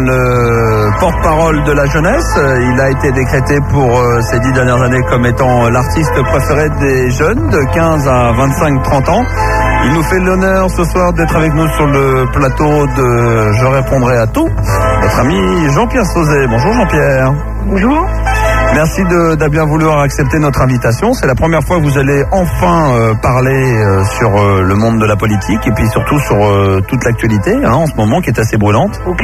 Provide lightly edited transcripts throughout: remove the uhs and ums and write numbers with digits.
le porte-parole de la jeunesse. Il a été décrété pour ces 10 dernières années comme étant l'artiste préféré des jeunes de 15 à 25-30 ans. Il nous fait l'honneur ce soir d'être avec nous sur le plateau de Je répondrai à tout. Notre ami Jean-Pierre Sauzet. Bonjour Jean-Pierre. Bonjour. Merci de bien vouloir accepter notre invitation. C'est la première fois que vous allez enfin parler sur le monde de la politique et puis surtout sur toute l'actualité en ce moment qui est assez brûlante. Ok.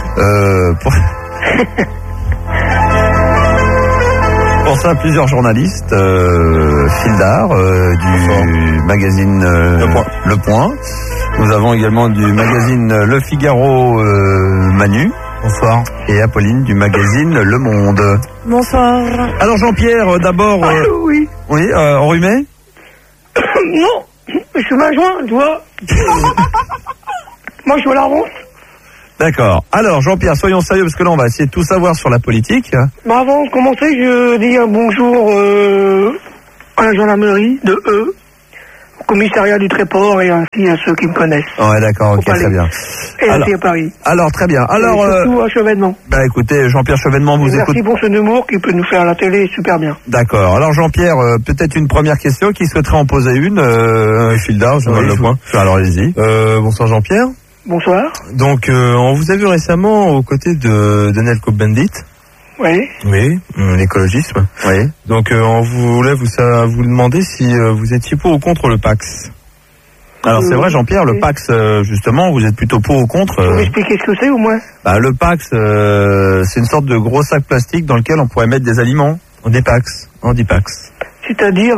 Pour ça, plusieurs journalistes, Fildar du magazine Le Point. Nous avons également du magazine Le Figaro Manu. Bonsoir. Et Apolline du magazine Le Monde. Bonsoir. Alors Jean-Pierre, d'abord... oui. Oui, enrhumé? Non, je suis joint, tu vois. Moi, je suis à la ronce. D'accord. Alors Jean-Pierre, soyons sérieux parce que là, on va essayer de tout savoir sur la politique. Bah, avant de commencer, je dis un bonjour à la gendarmerie de E, au commissariat du Tréport et ainsi à ceux qui me connaissent. Ouais, d'accord, ok, très bien. Et ainsi à Paris. Alors, très bien. Alors, et surtout à Chevènement. Bah écoutez, Jean-Pierre Chevènement vous écoute. Merci pour ce humour qui peut nous faire à la télé super bien. D'accord. Alors Jean-Pierre, peut-être une première question, qui souhaiterait en poser une Fildar, Journal Le Point. Alors allez-y. Bonsoir Jean-Pierre. Bonsoir. Donc, on vous a vu récemment aux côtés de Daniel Cohn-Bendit. Oui. Oui, l'écologisme. Oui. Donc, on voulait vous demander si vous étiez pour ou contre le Pax. Alors c'est vrai Jean-Pierre, le Pax, justement, vous êtes plutôt pour ou contre Vous m'expliquez ce que c'est au moins? Bah, le Pax, c'est une sorte de gros sac plastique dans lequel on pourrait mettre des aliments. On dit Pax. C'est-à-dire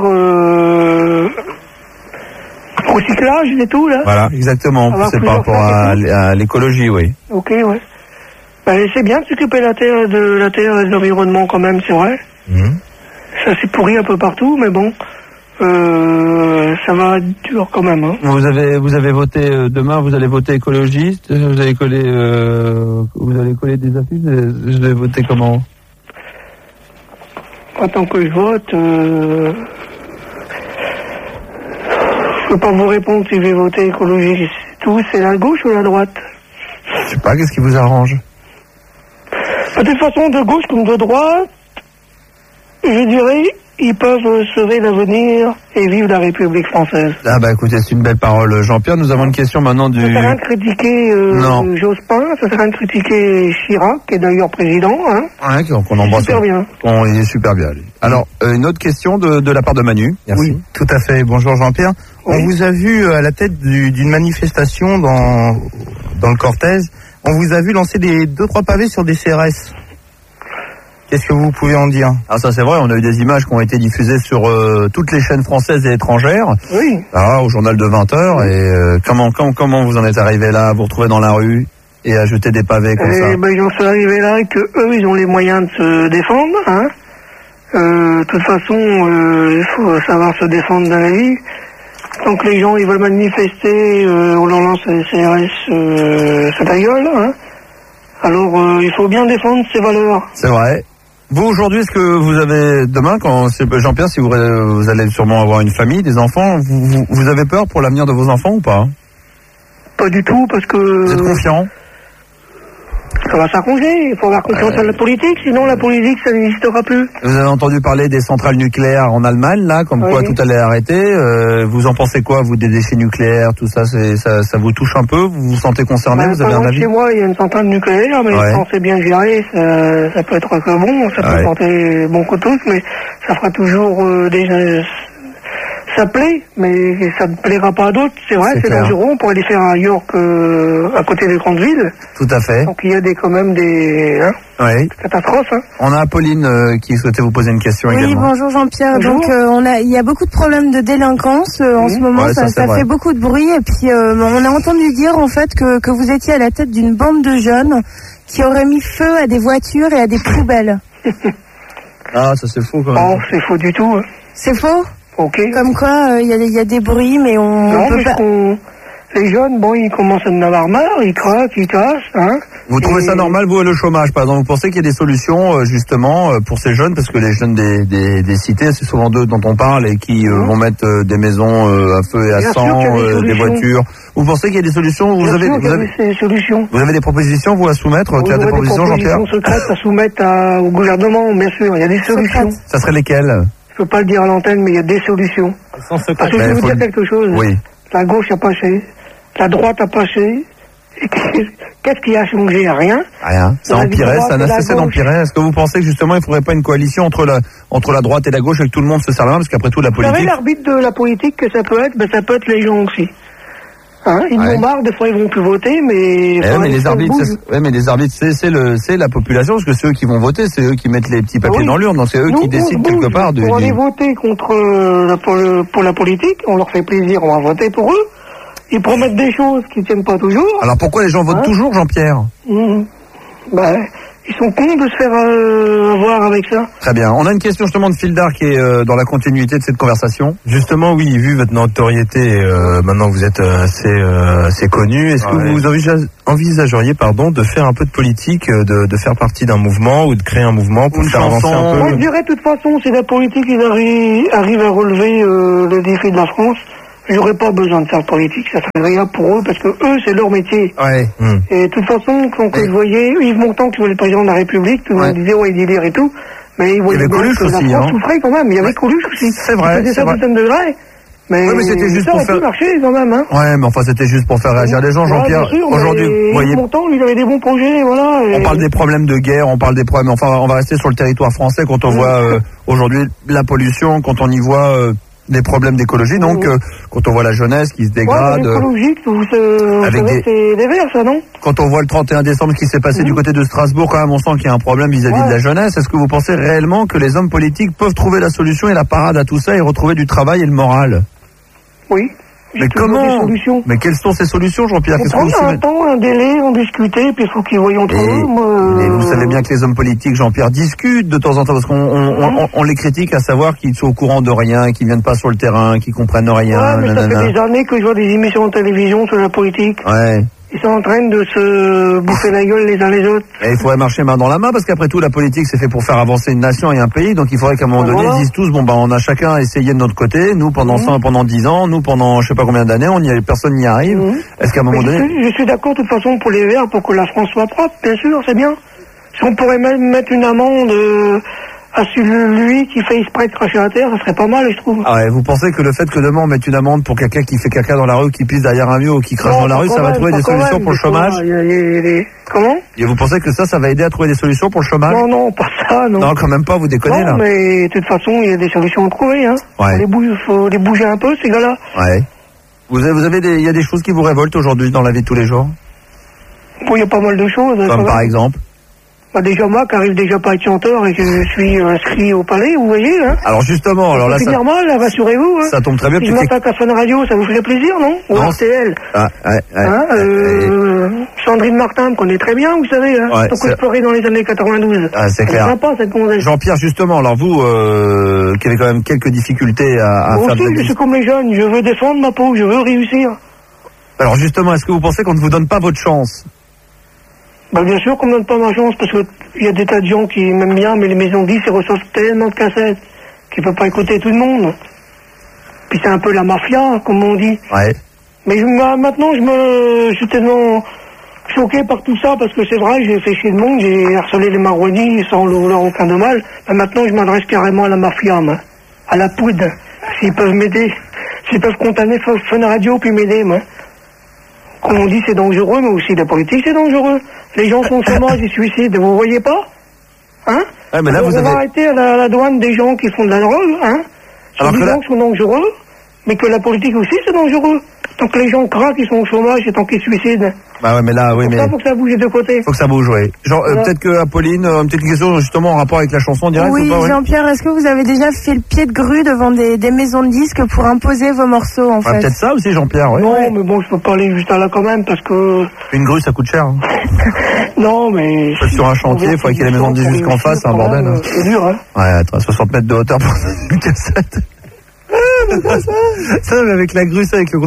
recyclage et tout, là? Voilà, exactement. C'est par rapport à l'écologie, oui. Ok, ouais. Bah, c'est bien de s'occuper de la terre et de l'environnement quand même, c'est vrai. Ça s'est pourri un peu partout, mais bon, ça va être dur quand même. Hein. Vous avez voté demain, vous allez voter écologiste, vous allez coller des affiches, vous allez voter comment? En tant que je vote, je peux pas vous répondre si je vais voter écologiste. C'est la gauche ou la droite? Je sais pas, qu'est-ce qui vous arrange? De toute façon, de gauche comme de droite, je dirais, ils peuvent sauver l'avenir et vivre la République française. Ah bah écoutez, c'est une belle parole. Jean-Pierre, nous avons une question maintenant du... Ça sert à rien de critiquer Jospin, ça sert à rien de critiquer Chirac, qui est d'ailleurs président. Hein. Ouais, qu'on embrasse. Super bien. Il est super bien. Lui. Alors, une autre question de la part de Manu. Merci. Oui, tout à fait. Bonjour Jean-Pierre. Oui. On vous a vu à la tête d'une manifestation dans le cortège. On vous a vu lancer 2-3 pavés sur des CRS. Qu'est-ce que vous pouvez en dire? Ah ça c'est vrai, on a eu des images qui ont été diffusées sur toutes les chaînes françaises et étrangères. Oui. Au journal de 20h. Oui. Et comment vous en êtes arrivé là, à vous retrouver dans la rue et à jeter des pavés comme ça? J'en suis arrivé là que eux ils ont les moyens de se défendre. Hein. De toute façon, il faut savoir se défendre dans la vie. Tant que les gens ils veulent manifester, on leur lance les CRS, c'est ta gueule. Hein. Alors il faut bien défendre ses valeurs. C'est vrai. Vous, aujourd'hui, est-ce que vous avez, demain, Jean-Pierre, si vous allez sûrement avoir une famille, des enfants, vous avez peur pour l'avenir de vos enfants ou pas? Pas du tout, parce que... Vous êtes confiant? Ça va s'arranger, il faut avoir confiance en la politique, sinon la politique, ça n'existera plus. Vous avez entendu parler des centrales nucléaires en Allemagne, là, comme quoi tout allait arrêter. Vous en pensez quoi, vous, des déchets nucléaires, tout ça, ça vous touche un peu? Vous vous sentez concerné? Vous avez un avis? Chez moi, il y a une centrale nucléaire, mais quand c'est bien géré, ça peut être que bon, ça peut porter bon coup de tous, mais ça fera toujours ça plaît, mais ça ne plaira pas à d'autres. C'est vrai, c'est dangereux. On pourrait les faire à York, à côté des grandes villes. Tout à fait. Donc il y a quand même des catastrophes. Hein. On a Apolline qui souhaitait vous poser une question également. Oui, bonjour Jean-Pierre. Bonjour. Donc il y a beaucoup de problèmes de délinquance en ce moment. Ça fait beaucoup de bruit. Et puis on a entendu dire en fait que vous étiez à la tête d'une bande de jeunes qui auraient mis feu à des voitures et à des poubelles. Ah, ça c'est faux quand même. Oh, c'est faux du tout. Hein. C'est faux? Ok. Comme quoi, il y a des bruits, mais on peut pas... Les jeunes, bon, ils commencent à en avoir marre, ils craquent, ils cassent, hein. Vous trouvez ça normal, vous, le chômage, par exemple? Vous pensez qu'il y a des solutions, justement, pour ces jeunes? Parce que les jeunes des cités, c'est souvent d'eux dont on parle et qui vont mettre des maisons à feu et à sang, des voitures. Vous pensez qu'il y a des solutions? Vous avez des solutions. Vous avez des propositions, vous, à soumettre? Vous avez des propositions, Jean-Pierre? Secrètes à soumettre au gouvernement, bien sûr. Il y a des solutions. Ça serait lesquelles? Je peux pas le dire à l'antenne, mais il y a des solutions. Parce que je vais vous dire quelque chose. Oui. La gauche a passé, la droite a passé. Et qu'est-ce qui a changé? Rien. Rien. Ça empirait, ça n'a cessé d'empirer. Est-ce que vous pensez que justement il ne faudrait pas une coalition entre la droite et la gauche et que tout le monde se serve la main? Parce qu'après tout, la politique. Vous savez, l'arbitre de la politique que ça peut être, ça peut être les gens aussi. Hein, ils vont marre, des fois ils vont plus voter, mais. Mais les arbitres, c'est la population, parce que c'est eux qui vont voter, c'est eux qui mettent les petits papiers dans l'urne, donc c'est eux qui décident quelque part Pour aller voter pour la politique, on leur fait plaisir, on va voter pour eux. Ils promettent des choses qu'ils ne tiennent pas toujours. Alors pourquoi les gens votent toujours, Jean-Pierre? Ils sont cons de se faire avoir avec ça. Très bien. On a une question justement de Fildar qui est dans la continuité de cette conversation. Justement, oui, vu votre notoriété, maintenant vous êtes assez connu, est-ce que vous envisageriez de faire un peu de politique, de faire partie d'un mouvement ou de créer un mouvement pour faire avancer un peu? Moi, je dirais de toute façon, si la politique arrive à relever le défi de la France, j'aurais pas besoin de faire politique, ça serait rien pour eux, parce que eux, c'est leur métier. Ouais. Et de toute façon, quand je voyais Yves Montand qui voulait le président de la République, tout le monde disait, il délire et tout, mais il voyait bien que la France souffrait quand même, il y avait Coluche aussi. C'est vrai. C'était ça, de degrés. Mais c'était juste ça pour faire marcher quand même, hein. Ouais, mais enfin c'était juste pour faire réagir les gens, Jean-Pierre. Aujourd'hui, vous voyez, Montand, il avait des bons projets, voilà. On parle des problèmes de guerre, on parle des problèmes. Enfin, on va rester sur le territoire français quand on voit aujourd'hui la pollution, quand on y voit des problèmes d'écologie, donc quand on voit la jeunesse qui se dégrade. Écologique, c'est des verts, ça, non? Quand on voit le 31 décembre qui s'est passé du côté de Strasbourg, quand même, on sent qu'il y a un problème vis-à-vis de la jeunesse. Est-ce que vous pensez réellement que les hommes politiques peuvent trouver la solution et la parade à tout ça et retrouver du travail et le moral? Oui. Mais comment? Mais quelles sont ces solutions, Jean-Pierre? Il faut prendre un temps, un délai, en discuter, puis il faut qu'ils voient entre eux. Mais vous savez bien que les hommes politiques, Jean-Pierre, discutent de temps en temps, parce qu'on les critique à savoir qu'ils sont au courant de rien, qu'ils viennent pas sur le terrain, qu'ils comprennent rien. Ouais, mais ça fait des années que je vois des émissions de télévision sur la politique. Ouais. Ils sont en train de se bouffer la gueule les uns les autres. Et il faudrait marcher main dans la main, parce qu'après tout, la politique, c'est fait pour faire avancer une nation et un pays. Donc il faudrait qu'à un moment donné, ils disent tous, on a chacun essayé de notre côté. Nous, pendant 10 ans, nous, pendant je sais pas combien d'années, personne n'y arrive. Est-ce qu'à un moment donné... Je suis d'accord, de toute façon, pour les Verts, pour que la France soit propre, bien sûr, c'est bien. Si on pourrait même mettre une amende à celui qui fait exprès de cracher à terre, ça serait pas mal, je trouve. Ah ouais, vous pensez que le fait que demain on mette une amende pour quelqu'un qui fait caca dans la rue, qui pisse derrière un mur ou qui crache dans la rue, ça va trouver des solutions pour le chômage? Comment? Et vous pensez que ça va aider à trouver des solutions pour le chômage? Non, pas ça, non. Non, quand même pas, vous déconnez là. Non, mais de toute façon, il y a des solutions à trouver, hein. Ouais. Faut les bouger un peu, ces gars-là. Ouais. Il y a des choses qui vous révoltent aujourd'hui dans la vie de tous les jours? Bon, il y a pas mal de choses. Comme par exemple? Déjà moi qui arrive déjà pas à être chanteur et que je suis inscrit au palais, vous voyez, hein. Alors justement, alors là ça... normal, rassurez-vous, hein. Ça tombe très bien. Si je m'attaque à Fun Radio, ça vous ferait plaisir, non? Ou RTL. Sandrine Martin me connaît très bien, vous savez, hein. Ouais, donc explorer dans les années 92. Ah, c'est clair. C'est sympa, cette gonzesse. Jean-Pierre, justement, alors vous, qui avez quand même quelques difficultés à faire de la je suis comme les jeunes, je veux défendre ma peau, je veux réussir. Alors justement, est-ce que vous pensez qu'on ne vous donne pas votre chance? Bien sûr qu'on ne donne pas ma chance, parce qu'il y a des tas de gens qui m'aiment bien, mais les maisons 10, ils reçoivent tellement de cassettes qu'ils ne peuvent pas écouter tout le monde. Puis c'est un peu la mafia, comme on dit. Ouais. Mais maintenant, je suis tellement choqué par tout ça, parce que c'est vrai, j'ai fait chier le monde, j'ai harcelé les marronniers sans leur aucun de mal. Mais maintenant, je m'adresse carrément à la mafia, moi, à la poudre, s'ils peuvent m'aider, s'ils peuvent condamner Fun Radio puis m'aider, moi. Comme on dit, c'est dangereux, mais aussi la politique, c'est dangereux. Les gens sont au chômage, ils suicident, vous voyez pas? Hein? Ouais, mais là, vous avez... va arrêter à la douane des gens qui font de la drogue, hein? Alors des gens qui sont dangereux, mais que la politique aussi, c'est dangereux. Tant que les gens craquent, ils sont au chômage et tant qu'ils se suicident. Bah ouais, mais là, oui, mais... Faut que ça bouge des deux côtés. Faut que ça bouge, oui. Genre, peut-être que Apolline, une petite question justement en rapport avec la chanson en direct, oui, ou pas? Jean-Pierre, est-ce que vous avez déjà fait le pied de grue devant des maisons de disques pour imposer vos morceaux, en fait? Peut-être ça aussi, Jean-Pierre, ouais. Non, mais bon, je peux pas aller juste là quand même, parce que... Une grue, ça coûte cher. Hein. Non, mais... Sur un chantier, il faut qu'il y ait les maisons de disques jusqu'en face, c'est un bordel. Hein. C'est dur, hein. Ouais, attends, 60 mètres de hauteur pour une cassette. Ça, mais avec la grue, ça, avec le gros...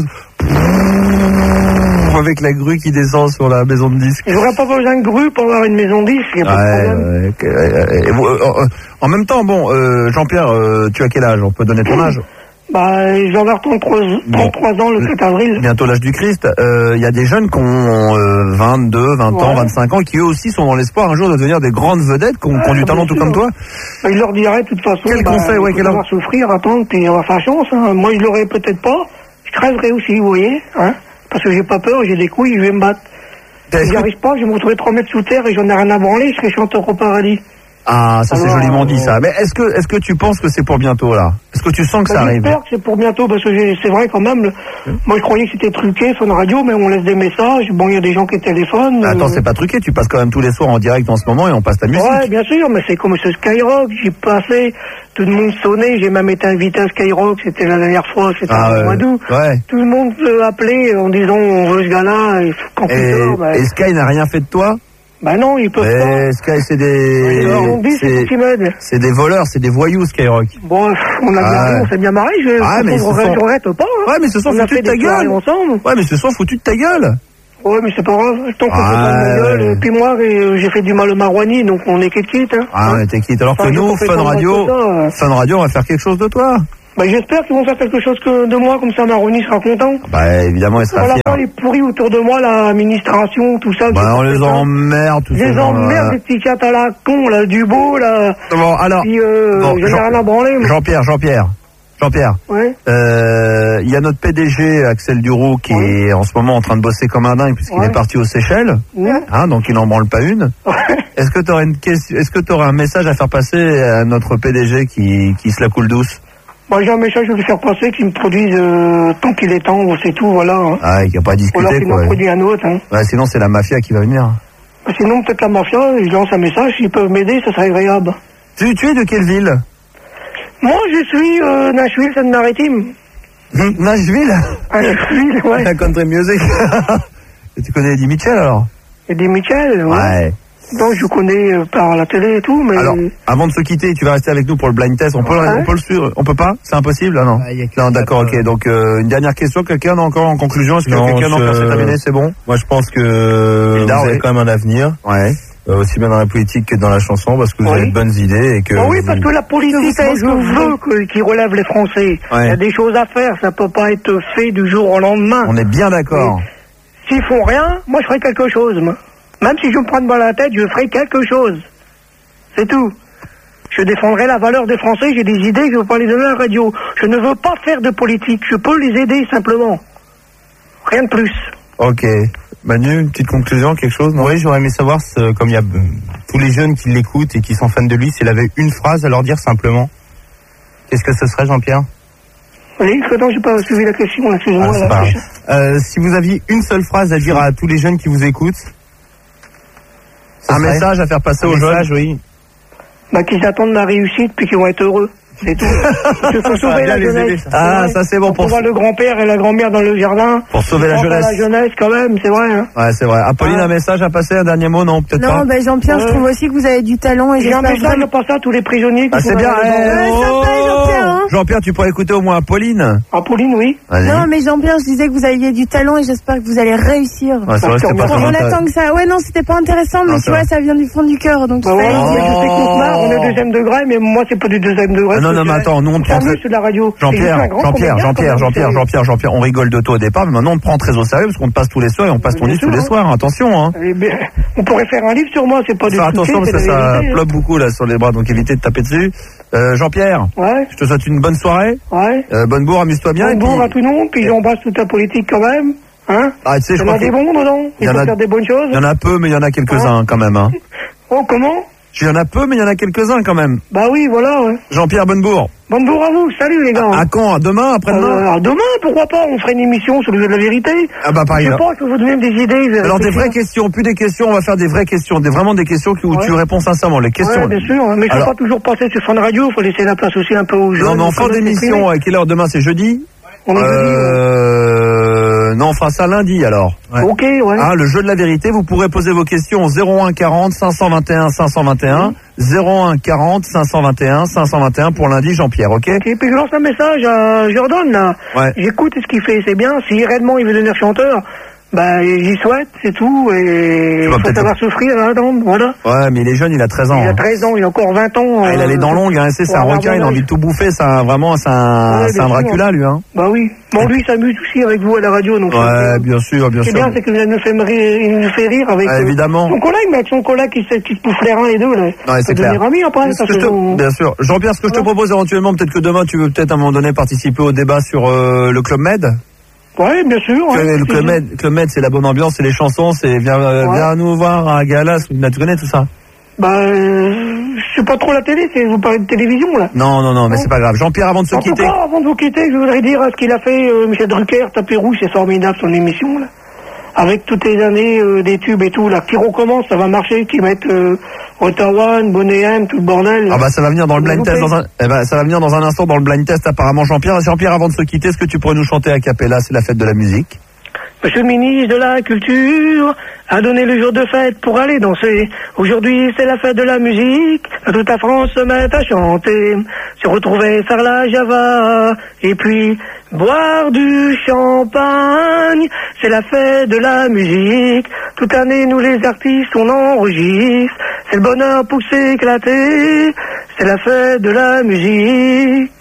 Avec la grue qui descend sur la maison de disques. J'aurais pas besoin de grue pour avoir une maison de disques, il n'y a pas de problème. En même temps, bon, Jean-Pierre, tu as quel âge? On peut donner ton âge? Bah, je vais avoir 33 ans le 4 avril. Bientôt l'âge du Christ. Il y a des jeunes qui ont 22, 20 ans, 25 ans, qui eux aussi sont dans l'espoir un jour de devenir des grandes vedettes, qui ont du talent tout comme toi. Bah, je leur dirais de toute façon, quel conseil, il va souffrir, attendre, puis avoir sa chance. Hein. Moi, je l'aurais peut-être pas. Je crèverais aussi, vous voyez. Hein, parce que j'ai pas peur, j'ai des couilles, je vais me battre. Si j'y arrive pas, je vais me retrouver 3 mètres sous terre et j'en ai rien à branler, je serai chanteur au paradis. Ah, ça c'est joliment dit ça. Mais est-ce que tu penses que c'est pour bientôt là? Est-ce que tu sens que ça arrive? J'espère que c'est pour bientôt parce que c'est vrai quand même. Moi je croyais que c'était truqué Fun Radio, mais on laisse des messages. Bon, il y a des gens qui téléphonent. Attends, c'est pas truqué. Tu passes quand même tous les soirs en direct en ce moment et on passe ta musique. Ouais, bien sûr, mais c'est comme ce Skyrock. J'ai passé, tout le monde sonnait. J'ai même été invité à Skyrock. C'était la dernière fois. C'était au mois d'août. Ouais. Tout le monde appelait en disant on veut ce gars-là. Et Sky n'a rien fait de toi? Bah non, ils peuvent pas. Sky, c'est des voleurs, c'est des voyous, Skyrock. Bon, on a bien on s'est bien marré, je regrette pas. Hein. Ouais, mais ce sont foutus de ta gueule. Ouais, mais ce sont foutus de ta gueule. Ouais, mais c'est pas grave. Tant qu'on fait pas de ma gueule. Puis moi, j'ai fait du mal au Marouani, donc on est quitte. Hein. Ah, on était quitte. Alors que nous, Fun Radio, on va faire quelque chose de toi. Bah, j'espère qu'ils vont faire quelque chose de moi, comme ça Maroni sera content. Bah, évidemment, il sera fier. Voilà, les pourris autour de moi, l'administration, tout ça. Bah, on les emmerde, tout ça. Les emmerde, les petits cats à la con, là, du beau, là. Bon, alors. Puis, j'en ai rien à branler. Jean-Pierre. Ouais. Il y a notre PDG, Axel Duroux, qui est en ce moment en train de bosser comme un dingue, puisqu'il est parti aux Seychelles. Ouais. Hein, donc il n'en branle pas une. Ouais. Est-ce que tu aurais un message à faire passer à notre PDG qui se la coule douce? Moi, j'ai un message à lui faire passer qui me produise tant qu'il est temps, c'est tout, voilà. Hein. Ah, il n'y a pas à discuter, alors qu'il m'en produit un autre. Hein. Ouais, sinon, c'est la mafia qui va venir. Sinon, peut-être la mafia, je lance un message, s'ils peuvent m'aider, ça serait agréable. Tu es de quelle ville? Moi, je suis Nashville, Seine-Maritime. Nashville? Nashville, ouais. La country music. Et tu connais Eddie Mitchell, alors? Eddie Mitchell, ouais. Donc je connais par la télé et tout, mais... Alors, avant de se quitter, tu vas rester avec nous pour le blind test. On peut le suivre? On peut pas? C'est impossible? Ah non. Non, d'accord, ok. Donc, une dernière question. Quelqu'un a encore en conclusion? Est-ce que quelqu'un a encore terminé? C'est bon? Moi, je pense que vous avez quand même un avenir. Ouais. Aussi bien dans la politique que dans la chanson, parce que vous avez de bonnes idées et que... oui, parce que la politique, je veux qu'ils relèvent les Français. Il y a des choses à faire, ça peut pas être fait du jour au lendemain. On est bien d'accord. S'ils font rien, moi je ferai quelque chose, moi. Même si je me prends de balle à la tête, je ferai quelque chose. C'est tout. Je défendrai la valeur des Français, j'ai des idées, je veux pas les donner à la radio. Je ne veux pas faire de politique, je peux les aider simplement. Rien de plus. Ok. Manu, une petite conclusion, quelque chose? Oui, j'aurais aimé savoir, comme il y a tous les jeunes qui l'écoutent et qui sont fans de lui, s'il avait une phrase à leur dire simplement. Qu'est-ce que ce serait, Jean-Pierre? Oui, non, j'ai pas suivi la question, excusez-moi. Si vous aviez une seule phrase à dire à tous les jeunes qui vous écoutent, un message à faire passer aux jeunes? Oui. Bah, qu'ils attendent ma réussite puis qu'ils vont être heureux. C'est tout. Il faut sauver la jeunesse. Ah, ça c'est bon pour voir le grand-père et la grand-mère dans le jardin. Pour sauver la jeunesse. La jeunesse quand même, c'est vrai. Hein. Ouais, c'est vrai. Apolline, un message à passer, un dernier mot? Non, peut-être pas. Non, Jean-Pierre, je trouve aussi que vous avez du talent. J'ai un message à passer à tous les prisonniers. Ah, c'est bien. Jean-Pierre, tu pourrais écouter au moins Apolline. Apolline, oui. Non, mais Jean-Pierre, je disais que vous aviez du talent et j'espère que vous allez réussir. Ouais, c'est vrai, c'était pas on attend que ça. Ouais, non, c'était pas intéressant, mais tu vois, ça vient du fond du cœur. Donc, je sais qu'on se marre, on est deuxième degré, mais moi, c'est pas du deuxième degré. Non, mais attends, nous on te prend. De la radio. Jean-Pierre, on rigole de toi au départ, mais maintenant on te prend très au sérieux parce qu'on te passe tous les soirs et on passe ton livre tous les soirs. Attention, hein. On pourrait faire un livre sur moi, c'est pas du tout. Attention, parce que ça ploppe beaucoup là sur les bras, donc évitez de taper dessus. Jean-Pierre, je te souhaite une bonne soirée. Bonne bourre, amuse-toi bien. Bonne bourre à tout le monde, puis j'embrasse toute la politique quand même. Hein? Ah, tu sais, il y en a des bons dedans, il faut faire des bonnes choses. Il y en a peu, mais il y en a quelques-uns quand même. Hein. Oh, comment? Il y en a peu, mais il y en a quelques-uns quand même. Bah oui, voilà. Ouais. Jean-Pierre, bonne bourre. Bonne bourre à vous, salut les gars. À quand? Demain, après-demain? Demain, pourquoi pas? On ferait une émission sur le jeu de la vérité. Ah bah pareil. Je sais pas, je peux vous donner des idées. Alors des vraies questions, plus des questions, on va faire des vraies questions, vraiment des questions où tu réponds sincèrement. Les questions. Ouais, bien sûr, mais je ne peux pas toujours passer sur Fun Radio, il faut laisser la place aussi un peu aux jeunes. Non, mais en fin d'émission, à quelle heure demain? C'est jeudi? On est non, on fera ça lundi alors. Ouais. Ok, ouais. Ah, le jeu de la vérité, vous pourrez poser vos questions au 01 40 521 521. 01 40 521 521 pour lundi, Jean-Pierre, ok? Ok, puis je lance un message à Jordan là. Ouais. J'écoute ce qu'il fait, c'est bien. Si réellement il veut devenir chanteur, j'y souhaite, c'est tout, et il faut savoir souffrir là-dedans, voilà. Ouais, mais il est jeune, il a 13 ans. Il a 13 ans, il a encore 20 ans. Il a les dents longues, hein, c'est un requin, il a envie de tout bouffer, c'est un Dracula, lui, hein. Bah oui. Bon, lui, il s'amuse aussi avec vous à la radio, donc. Ouais, bien sûr. Ce qui est bien, c'est qu'il nous fait rire avec. Évidemment. Son collègue, mec, qui se pouffe les reins, les deux, là. Ouais, c'est clair. Amis, après, bien sûr. Jean-Pierre, ce que je te propose éventuellement, peut-être que demain, tu veux peut-être à un moment donné participer au débat sur le Club Med. Ouais, bien sûr. Le Club Med, c'est la bonne ambiance, c'est les chansons, c'est viens nous voir à Galas, tu connais tout ça. Je sais pas trop la télé, vous parlez de télévision, là. Non, mais c'est pas grave. Jean-Pierre, avant de se quitter. Avant de vous quitter, je voudrais dire ce qu'il a fait, Michel Drucker, Tapis Rouge, c'est formidable son émission, là. Avec toutes les années des tubes et tout, là, qui recommence, ça va marcher, qui mettent Ottawa, Bonnet, tout le bordel. Ah ça va venir dans le blind test ça va venir dans un instant dans le blind test apparemment Jean-Pierre, avant de se quitter, est-ce que tu pourrais nous chanter a cappella, c'est la fête de la musique? Monsieur le ministre de la Culture a donné le jour de fête pour aller danser. Aujourd'hui, c'est la fête de la musique. Toute la France se met à chanter. Se retrouver, faire la java. Et puis, boire du champagne. C'est la fête de la musique. Toute l'année, nous les artistes, on enregistre. C'est le bonheur pour s'éclater. C'est la fête de la musique.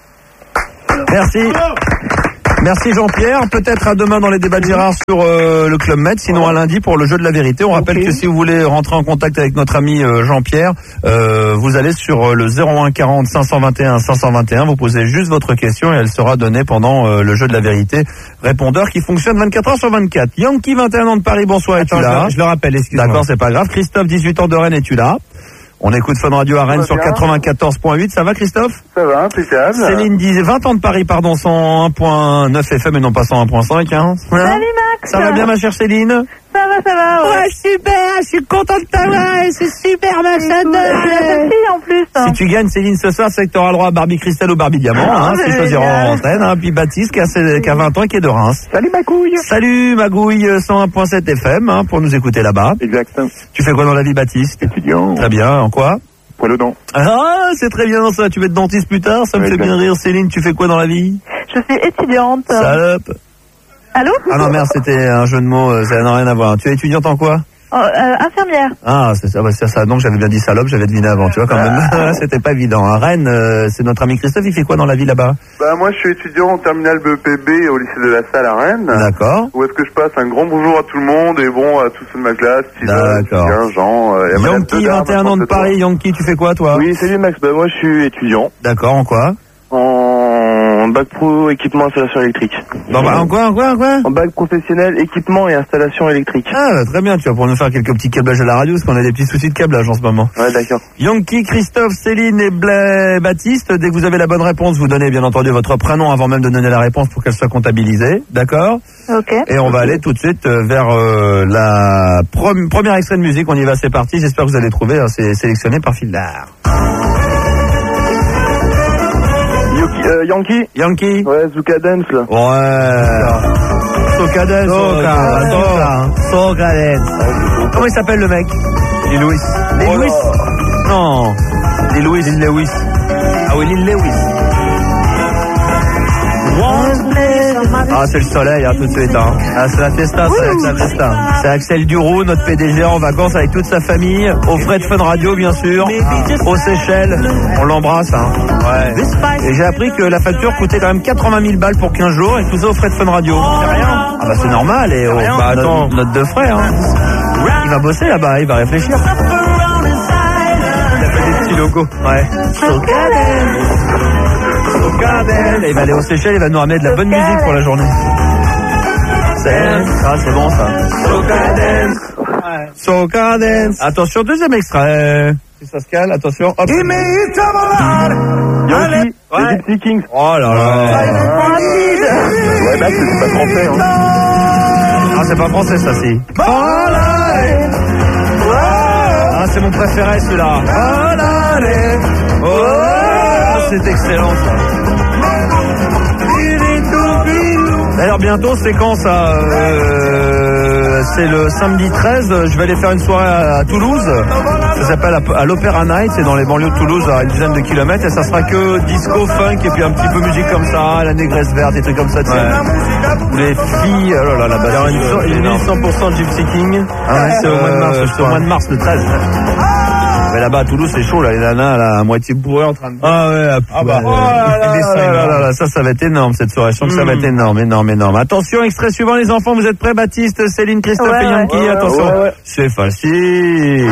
Merci. Merci Jean-Pierre, peut-être à demain dans les débats de Gérard sur le Club Med, sinon à lundi pour le jeu de la vérité. On rappelle que si vous voulez rentrer en contact avec notre ami Jean-Pierre, vous allez sur le 01 40 521 521, vous posez juste votre question et elle sera donnée pendant le jeu de la vérité. Répondeur qui fonctionne 24 heures sur 24. Yankee, 21 ans de Paris, bonsoir, es-tu là? Je le rappelle, excuse-moi. D'accord, c'est pas grave. Christophe, 18 ans de Rennes, es-tu là? On écoute Fun Radio à Rennes sur 94.8. Ça va, Christophe? Ça va, impeccable. Céline disait 20 ans de Paris, pardon, 101.9 FM et non pas 101.5. Hein. Salut Max. Ça va bien, ma chère Céline? Ça va. Ouais, super, je suis contente de t'avoir, c'est super, ma chatte. En plus. Si tu gagnes, Céline, ce soir, c'est que tu auras le droit à Barbie Cristal ou Barbie Diamant, c'est choisir en antenne. Hein. Puis Baptiste, qui a 20 ans et qui est de Reims. Salut Magouille. Salut Magouille, 101.7 FM, hein, pour nous écouter là-bas. Exact. Tu fais quoi dans la vie, Baptiste? Étudiant. Très bien, en quoi? Poil aux dents. Ah, c'est très bien ça, tu vas être dentiste plus tard, ça me fait bien rire. Céline, tu fais quoi dans la vie? Je suis étudiante. Salope. Allô? Ah non, merde, c'était un jeu de mots, ça n'a rien à voir. Tu es étudiante en quoi? Infirmière. Ah, c'est ça, donc j'avais bien dit salope, j'avais deviné avant, tu vois, quand même. C'était pas évident. À Rennes, c'est notre ami Christophe, il fait quoi dans la vie là-bas? Moi, je suis étudiant en terminale BEPB au lycée de la Salle à Rennes. D'accord. Où est-ce que je passe un grand bonjour à tout le monde et à tous ceux de ma classe, Steven, Jean, Yankee, 21 ans de Paris. Yankee, tu fais quoi, toi? Oui, salut Max, moi je suis étudiant. D'accord, en quoi? En bac pro équipement installation électrique. En quoi? En bac professionnel équipement et installation électrique. Ah, très bien, tu vas pour nous faire quelques petits câblages à la radio, parce qu'on a des petits soucis de câblage en ce moment. Ouais, d'accord. Yankee, Christophe, Céline et Baptiste, dès que vous avez la bonne réponse, vous donnez bien entendu votre prénom avant même de donner la réponse pour qu'elle soit comptabilisée, d'accord? Ok. Et on va aller tout de suite vers la première extrait de musique, on y va, c'est parti, j'espère que vous allez trouver, hein, c'est sélectionné par fil d'art. Yankee. Ouais, Zuka Dance là. Ouais. Soca Dance. Comment il s'appelle le mec? Lil Louis. Lil Louis? Non. Lil Lewis. Ah oui, Lil Lewis. Ah, c'est le soleil, hein, tout de suite. Hein. Ah, c'est la Festa, c'est Axel Duroux, notre PDG en vacances avec toute sa famille, au frais de Fun Radio, bien sûr, aux Seychelles. On l'embrasse. Hein. Ouais. Et j'ai appris que la facture coûtait quand même 80 000 balles pour 15 jours et tout ça au frais de Fun Radio. C'est rien. Ah bah c'est normal. Et attends, notre deux frères. Hein. Il va bosser là-bas, il va réfléchir. Il a fait des petits locaux. Ouais. Et il va aller aux Seychelles, il va nous ramener de la bonne musique pour la journée. C'est bon ça. Soca Dance. Attention, deuxième extrait. Si ça se cale, attention. Hop. Yankee, les Gypsy Kings. Oh là là. Ouais, Max, c'est pas français. Hein. Ah, c'est pas français ça, si. Ah, c'est mon préféré celui-là. C'est excellent ça. D'ailleurs bientôt c'est quand ça c'est le samedi 13. Je vais aller faire une soirée à Toulouse. Ça s'appelle à l'Opéra Night. C'est dans les banlieues de Toulouse, à une dizaine de kilomètres. Et ça sera que disco, funk et puis un petit peu musique comme ça, la négresse verte, des trucs comme ça. Les filles, oh là là, bah, il est 100% Gypsy King. C'est au mois de mars. C'est au mois de mars, le 13. Mais là-bas à Toulouse c'est chaud là, les nanas là, à moitié bourrées en train de... Ah ouais, ça va être énorme cette soirée, je sens que ça va être énorme. Attention, extrait suivant les enfants, vous êtes prêts Baptiste, Céline, Christophe et Yankee, attention. C'est facile.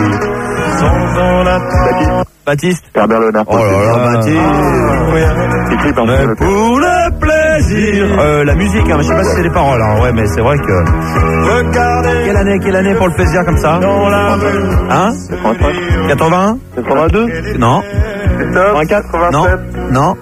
Baptiste. Herbert Léonard. Oh là là, Baptiste. Mais pour le plaisir. La musique, hein, je sais pas si c'est les paroles, hein. Ouais, mais c'est vrai que... Quelle année pour le plaisir comme ça? Hein? 81? 82? Non. 84? 87? Non.